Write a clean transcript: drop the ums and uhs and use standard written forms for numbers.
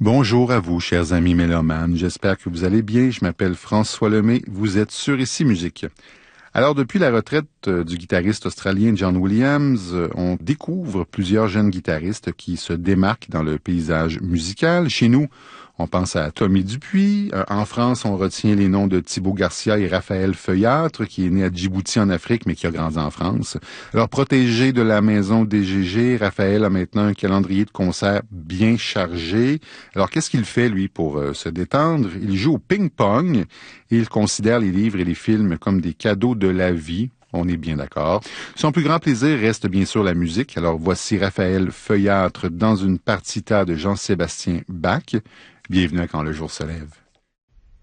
Bonjour à vous, chers amis mélomanes. J'espère que vous allez bien. Je m'appelle François Lemay. Vous êtes sur Ici Musique. Alors, depuis la retraite du guitariste australien John Williams, on découvre plusieurs jeunes guitaristes qui se démarquent dans le paysage musical. Chez nous, on pense à Tommy Dupuis. En France, on retient les noms de Thibaut Garcia et Raphaël Feuillâtre, qui est né à Djibouti en Afrique, mais qui a grandi en France. Alors, protégé de la maison DGG, Raphaël a maintenant un calendrier de concerts bien chargé. Alors, qu'est-ce qu'il fait, lui, pour se détendre? Il joue au ping-pong et il considère les livres et les films comme des cadeaux de la vie. On est bien d'accord. Son plus grand plaisir reste bien sûr la musique. Alors, voici Raphaël Feuillâtre dans une partita de Jean-Sébastien Bach. Bienvenue à Quand le jour se lève.